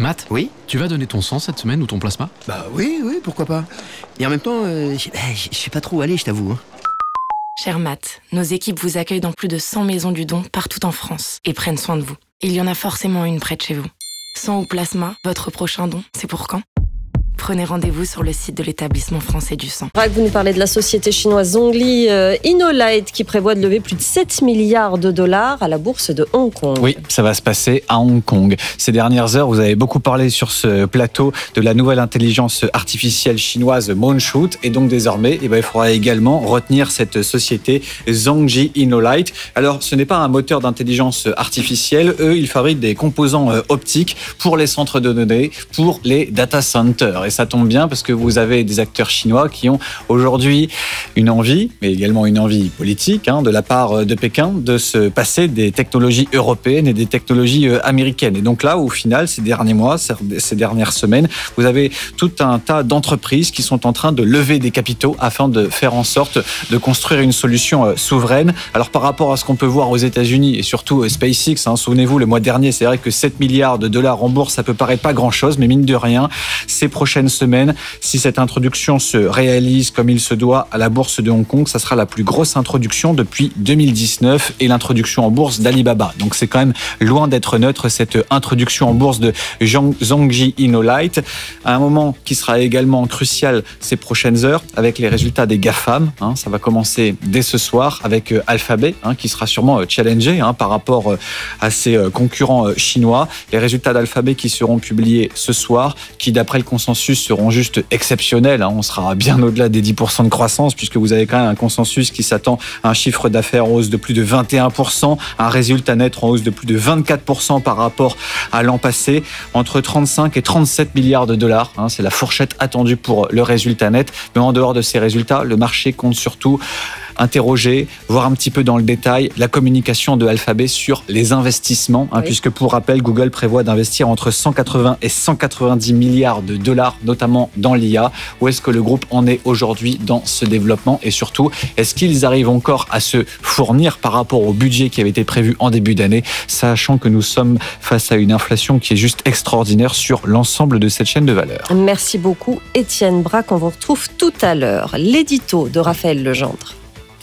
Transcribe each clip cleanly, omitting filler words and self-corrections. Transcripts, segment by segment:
Matt, Oui ? tu vas donner ton sang cette semaine ou ton plasma ? Bah oui, pourquoi pas. Et en même temps, je sais pas trop où aller, je t'avoue. Cher Matt, nos équipes vous accueillent dans plus de 100 maisons du don partout en France et prennent soin de vous. Il y en a forcément une près de chez vous. Sang ou plasma, votre prochain don, c'est pour quand ? Prenez rendez-vous sur le site de l'établissement français du sang. Vous nous parlez de la société chinoise Zhongli InnoLight qui prévoit de lever plus de 7 milliards de dollars à la bourse de Hong Kong. Oui, ça va se passer à Hong Kong. Ces dernières heures, vous avez beaucoup parlé sur ce plateau de la nouvelle intelligence artificielle chinoise Moonshoot. Et donc désormais, il faudra également retenir cette société Zhongli InnoLight. Alors, ce n'est pas un moteur d'intelligence artificielle. Eux, ils fabriquent des composants optiques pour les centres de données, pour les data centers. Et ça tombe bien parce que vous avez des acteurs chinois qui ont aujourd'hui une envie, mais également une envie politique, de la part de Pékin, de se passer des technologies européennes et des technologies américaines. Et donc là, au final, ces derniers mois, ces dernières semaines, vous avez tout un tas d'entreprises qui sont en train de lever des capitaux afin de faire en sorte de construire une solution souveraine. Alors par rapport à ce qu'on peut voir aux États-Unis et surtout SpaceX, souvenez-vous, le mois dernier, c'est vrai que 7 milliards de dollars en bourse, ça peut paraître pas grand-chose, mais mine de rien, ces prochaines semaines, si cette introduction se réalise comme il se doit à la bourse de Hong Kong, ça sera la plus grosse introduction depuis 2019 et l'introduction en bourse d'Alibaba. Donc c'est quand même loin d'être neutre cette introduction en bourse de Zhongli InnoLight, à un moment qui sera également crucial ces prochaines heures avec les résultats des GAFAM. Ça va commencer dès ce soir avec Alphabet qui sera sûrement challengé par rapport à ses concurrents chinois. Les résultats d'Alphabet qui seront publiés ce soir, qui d'après le consensus seront juste exceptionnels. On sera bien au-delà des 10% de croissance puisque vous avez quand même un consensus qui s'attend à un chiffre d'affaires en hausse de plus de 21%, un résultat net en hausse de plus de 24% par rapport à l'an passé, entre 35 et 37 milliards de dollars. C'est la fourchette attendue pour le résultat net. Mais en dehors de ces résultats, le marché compte surtout interroger, voir un petit peu dans le détail la communication de Alphabet sur les investissements, puisque pour rappel, Google prévoit d'investir entre 180 et 190 milliards de dollars, notamment dans l'IA. Où est-ce que le groupe en est aujourd'hui dans ce développement et surtout, est-ce qu'ils arrivent encore à se fournir par rapport au budget qui avait été prévu en début d'année, sachant que nous sommes face à une inflation qui est juste extraordinaire sur l'ensemble de cette chaîne de valeur. Merci beaucoup Étienne Braque, on vous retrouve tout à l'heure. L'édito de Raphaël Legendre.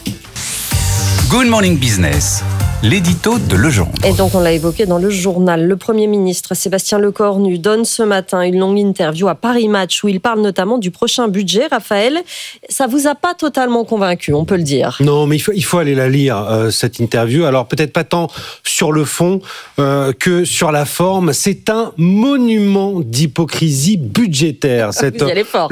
Good Morning Business, l'édito de Legendre. Et donc on l'a évoqué dans le journal, le Premier ministre Sébastien Lecornu donne ce matin une longue interview à Paris Match où il parle notamment du prochain budget. Raphaël, ça vous a pas totalement convaincu, on peut le dire. Non, mais il faut aller la lire, cette interview. Alors peut-être pas tant sur le fond que sur la forme. C'est un monument d'hypocrisie budgétaire. Cette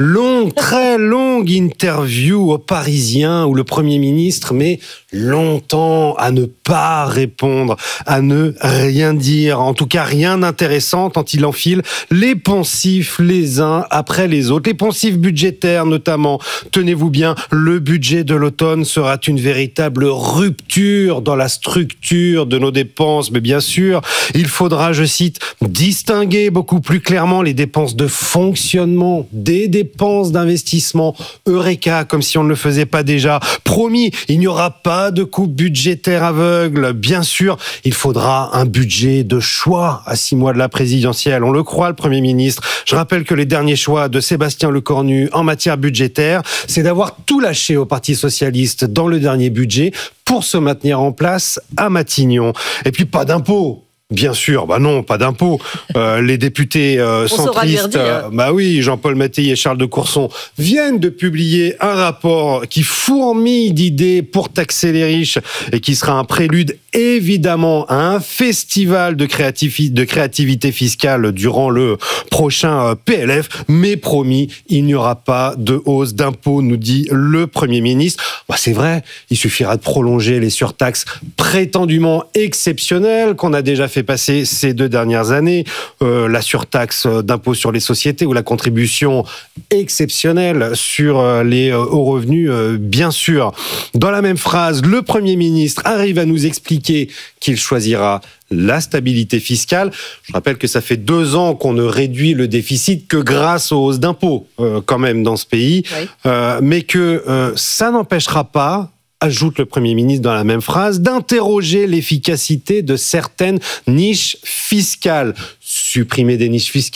très longue interview aux Parisiens où le Premier ministre met longtemps à ne pas répondre, à ne rien dire, en tout cas rien d'intéressant tant il enfile les poncifs les uns après les autres, les poncifs budgétaires notamment. Tenez-vous bien, le budget de l'automne sera une véritable rupture dans la structure de nos dépenses, mais bien sûr, il faudra, je cite, distinguer beaucoup plus clairement les dépenses de fonctionnement des dépenses d'investissement. Eureka, comme si on ne le faisait pas déjà. Promis, il n'y aura pas de coupe budgétaire aveugle. Bien sûr, il faudra un budget de choix à 6 mois de la présidentielle. On le croit, le Premier ministre. Je rappelle que les derniers choix de Sébastien Lecornu en matière budgétaire, c'est d'avoir tout lâché au Parti socialiste dans le dernier budget pour se maintenir en place à Matignon. Et puis pas d'impôts. Bien sûr, non, pas d'impôts. Les députés centristes, Jean-Paul Mattei et Charles de Courson viennent de publier un rapport qui fourmille d'idées pour taxer les riches et qui sera un prélude évidemment à un festival de créativité fiscale durant le prochain PLF. Mais promis, il n'y aura pas de hausse d'impôts, nous dit le Premier ministre. C'est vrai, il suffira de prolonger les surtaxes prétendument exceptionnelles qu'on a déjà fait passer ces 2 dernières années, la surtaxe d'impôt sur les sociétés ou la contribution exceptionnelle sur les hauts revenus, bien sûr. Dans la même phrase, le Premier ministre arrive à nous expliquer qu'il choisira la stabilité fiscale. Je rappelle que ça fait 2 ans qu'on ne réduit le déficit que grâce aux hausses d'impôts, quand même, dans ce pays, mais que ça n'empêchera pas, ajoute le Premier ministre dans la même phrase, d'interroger l'efficacité de certaines niches fiscales. Supprimer des niches fiscales